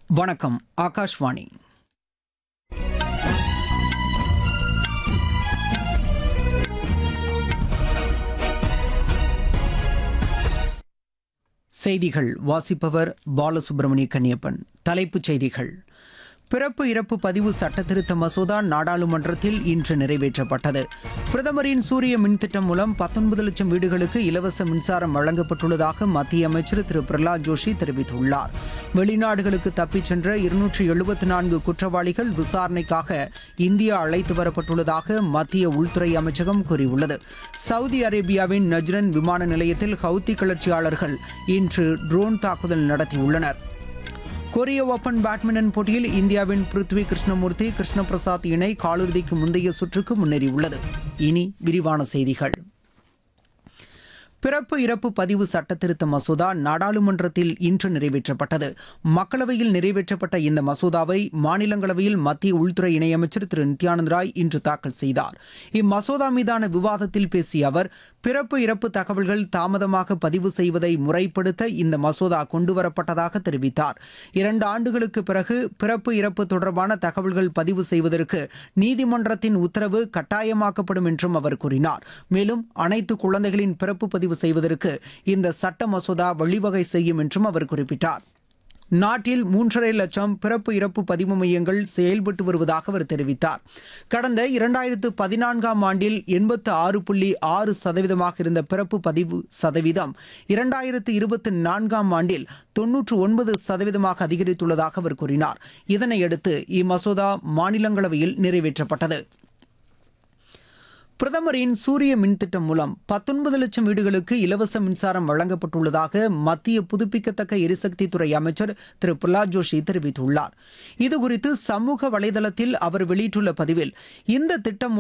வணக்கம். ஆகாஷ்வாணி. செய்திகள் வாசிப்பவர் பாலசுப்ரமணிய கன்னியப்பன். தலைப்புச் செய்திகள்: பிறப்பு இறப்பு பதிவு சட்டத்திருத்த மசோதா நாடாளுமன்றத்தில் இன்று நிறைவேற்றப்பட்டது. பிரதமரின் சூரிய மின் திட்டம் மூலம் 19 லட்சம் வீடுகளுக்கு இலவச மின்சாரம் வழங்கப்பட்டுள்ளதாக மத்திய அமைச்சர் திரு பிரகலாத் ஜோஷி தெரிவித்துள்ளார். வெளிநாடுகளுக்கு தப்பிச் சென்ற 274 குற்றவாளிகள் விசாரணைக்காக இந்தியா அழைத்து வரப்பட்டுள்ளதாக மத்திய உள்துறை அமைச்சகம் கூறியுள்ளது. சவுதி அரேபியாவின் நஜ்ரன் விமான நிலையத்தில் ஹவுத்தி கிளர்ச்சியாளர்கள் இன்று ட்ரோன் தாக்குதல் நடத்தியுள்ளனர். கொரிய ஓபன் பேட்மிண்டன் போட்டியில் இந்தியாவின் பிருத்வி கிருஷ்ணமூர்த்தி கிருஷ்ண பிரசாத் இணை காலிறுதிக்கு முந்தைய சுற்றுக்கு முன்னேறியுள்ளது. இனி விரிவான செய்திகள். பிறப்பு இறப்பு பதிவு சட்டத்திருத்த மசோதா நாடாளுமன்றத்தில் இன்று நிறைவேற்றப்பட்டது. மக்களவையில் நிறைவேற்றப்பட்ட இந்த மசோதாவை மாநிலங்களவையில் மத்திய உள்துறை இணையமைச்சர் திரு நித்யானந்த் ராய் இன்று தாக்கல் செய்தார். இம்மசோதா மீதான விவாதத்தில் பேசிய அவர், பிறப்பு இறப்பு தகவல்கள் தாமதமாக பதிவு செய்வதை முறைப்படுத்த இந்த மசோதா கொண்டுவரப்பட்டதாக தெரிவித்தார். 2 ஆண்டுகளுக்கு பிறகு பிறப்பு இறப்பு தொடர்பான தகவல்கள் பதிவு செய்வதற்கு நீதிமன்றத்தின் உத்தரவு கட்டாயமாக்கப்படும் என்றும் அவர் கூறினார். மேலும் அனைத்து குழந்தைகளின் பிறப்பு பதிவு செய்வதற்கு இந்த சட்ட மசோதா வழிவகை செய்யும் என்றும் அவர் குறிப்பிட்டார். நாட்டில் 3.5 லட்சம் பிறப்பு இறப்பு பதிவு மையங்கள் செயல்பட்டு வருவதாக அவர் தெரிவித்தார். கடந்த 2014ஆம் ஆண்டில் 86.6% இருந்த பிறப்பு பதிவு சதவீதம் 2024ஆம் ஆண்டில் 99% அதிகரித்துள்ளதாக அவர் கூறினார். இதனையடுத்து இம்மசோதா மாநிலங்களவையில் நிறைவேற்றப்பட்டது. பிரதமரின் சூரிய மின் திட்டம் மூலம் 19 லட்சம் வீடுகளுக்கு இலவச மின்சாரம் வழங்கப்பட்டுள்ளதாக மத்திய புதுப்பிக்கத்தக்க எரிசக்தித்துறை அமைச்சர் திரு பிரகலாத் ஜோஷி தெரிவித்துள்ளார். இதுகுறித்து சமூக வலைதளத்தில் அவர் வெளியிட்டுள்ள பதிவில், இந்த திட்டம்